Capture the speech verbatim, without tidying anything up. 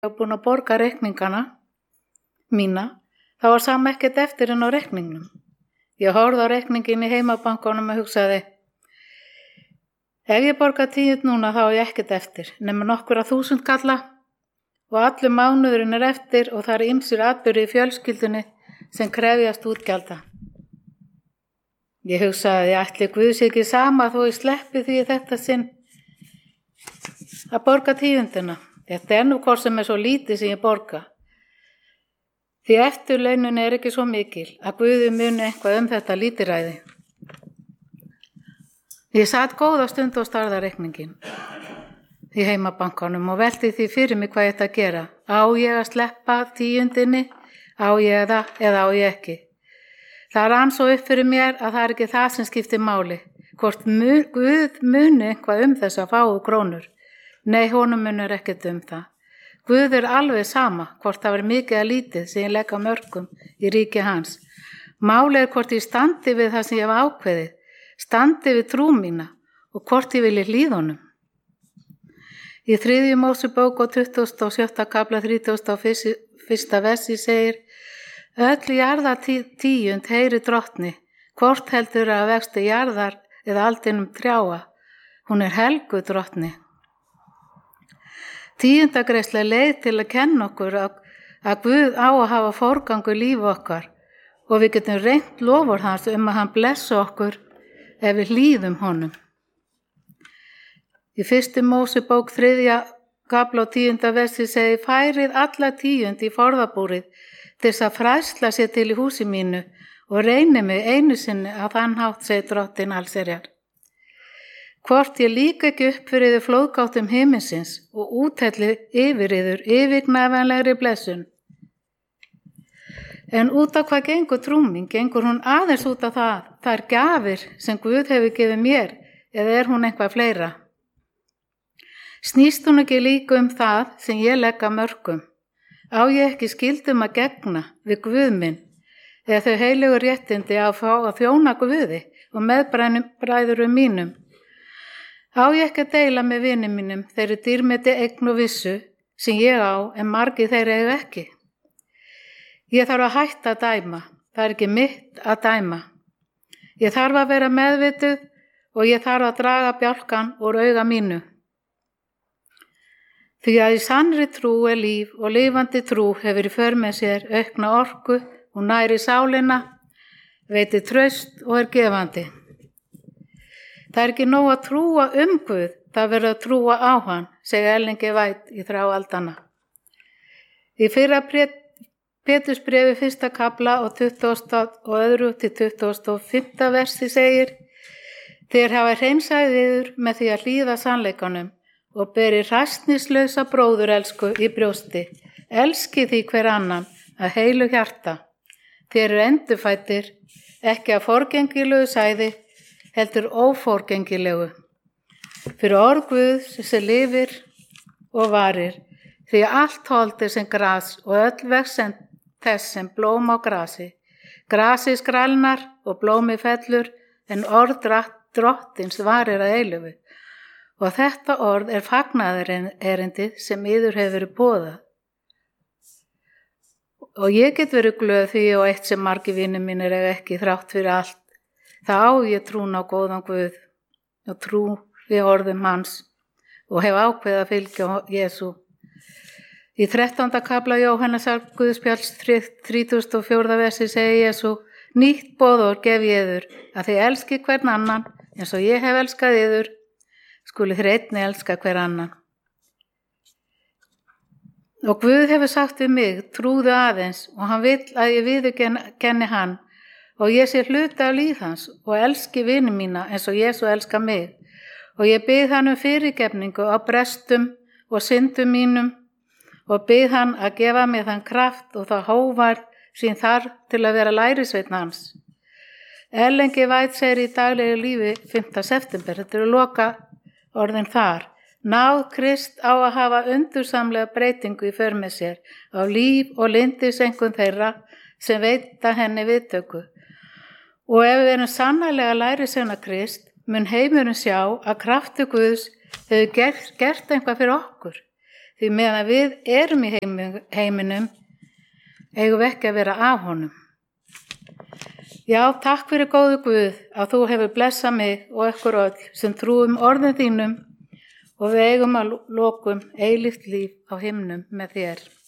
var búin að borga reikningana mína, þá var sama ekkert eftir en á reikningnum. Ég horfði á reikningin í heimabankanum og hugsaði, ef ég borga tíund núna þá er ég ekkert eftir, nema nokkura þúsund kalla og allur mánuðurinn er eftir og það er ýmsir atburðir í fjölskyldunni sem krefjast útgjalda. Ég hugsaði, ég ætli Guð sé ekki sama þó ég sleppi því þetta sinn að borga tíundina. Þetta er nú hvort sem er svo lítið sem ég borga. Því eftirlaunin er ekki svo mikil að Guði muni eitthvað um þetta lítilræði. Ég sat góða stund og starði á reikningin í heimabankanum og velti því fyrir mig hvað ég ætti að gera. Á ég að sleppa tíundinni, á ég það eða á ég ekki. Það rann svo upp fyrir mér að það er ekki það sem skiptir máli. Hvort mun, Guð muni eitthvað um þessa fáu krónur. Nei, honum munur ekkert um það. Guð er alveg sama hvort það var mikið að lítið sem ég legg á mörkum í ríki hans. Máli er hvort ég standi við það sem ég hef ákveðið, standi við trú mína og hvort ég vilji hlýða honum. Í þriðju Mósebók og tuttugasta og sjötta kafla þrítugasta og fyrsta versi segir, öll jarða tíund heyri drottni, hvort heldur að vexti jarðar eða aldinum trjáa, hún er helgu drottni. Tíundagreiðsla er leið til að kenna okkur að, að Guð á að hafa forgangu lífi okkar og við getum reynt lofur hans um að hann blessa okkur ef við hlýðum honum. Í fyrstu Mósebók þriðja kafla og tíunda versi segir, færið alla tíund í forðabúrið til þess að fræðsla sér til í húsi mínu og reyni mig einu sinni að þann hátt segir drottin allsherjar. Hvort ég líka ekki upp fyrir þið flóðgáttum himinsins og úthelli yfir yður yfirgnæfanlegri blessun. En út af hvað gengur trú mín, gengur hún aðeins út af það, það er gjafir sem Guð hefur gefið mér eða er hún eitthvað fleira. Snýst hún ekki líka um það sem ég legg að mörkum? Á ég ekki skyldum að gegna við Guð minn eða þau heilegu réttindi að fá að þjóna Guði og meðbræðurum mínum? Á ég ekki að deila með vinum mínum þeirri dýrmeti eign og vissu sem ég á en margir þeirra eiga ekki? Ég þarf að hætta að dæma, það er ekki mitt að dæma. Ég þarf að vera meðvituð og ég þarf að draga bjálkan úr auga mínu. Því að í sannri trú er líf og lifandi trú hefur í för með sér aukna orku og næri sálina, veitir traust og er gefandi. Það er ekki nóg að trúa um Guð, það verður að trúa á hann, segir Ellen G. White í Þrá aldanna. Í fyrra Pétursbréfi fyrsta kafla og tuttugasta og öðru til tuttugasta og fimmta versi segir, þér hafa hreinsaði yður með því að hlýða sannleikanum og beri hræsnislausa bróðurelsku í brjósti, elski því hver annan að heilu hjarta. Þér eru endurfæddir, ekki að forgengilegu sæði, heldur óforgengilegu. Fyrir orð Guðs sem lifir og varir, því allt hold er sem gras og öll vexen þess sem blóm á grasi. Grasi skrælnar og blómi fellur, en orð drottins varir að eilífu. Og þetta orð er fagnaðarerindið sem yður hefur verið boðað. Og ég get verið glöð því og eitt sem margir vinir mínir eiga ekki þrátt fyrir allt. Það á ég trún á góðan Guð og trú við orðum hans og hef ákveðið að fylgja Jesú. Í þrettánda kafla Jóhannesar Guðspjalls þrítugasta og fjórða versi segir Jesú, nýtt boðorð gef ég yður að þið elski hvern annan eins og ég hef elskað yður, skuli þér einnig elska hver annan. Og Guð hefur sagt við mig, trúðu aðeins og hann vill að ég viðurkenni hann og ég sé hluta af líf hans og elski vini mína eins og Jesú elska mig og ég bið hann um fyrirgefningu á brestum og syndum mínum og bið hann að gefa mér þann kraft og það hóvarð sín þar til að vera lærisveinn hans. Ellen G. White segir í daglegu lífi fimmta september, þetta eru loka orðin þar, náð Krist á að hafa undursamlega breytingu í för með sér á líf og lyndisengum þeirra sem veita henni viðtöku. Og ef við erum sannarlega lærisveina Krist, mun heimurinn sjá að kraftur Guðs hefur gert, gert eitthvað fyrir okkur. því meðan við erum í heiminum, eigum við ekki að vera af honum. Já, takk fyrir góðu Guð að þú hefur blessað mig og ykkur öll sem trúum orðum þínum og við eigum að lokum eilíft líf á himnum með þér.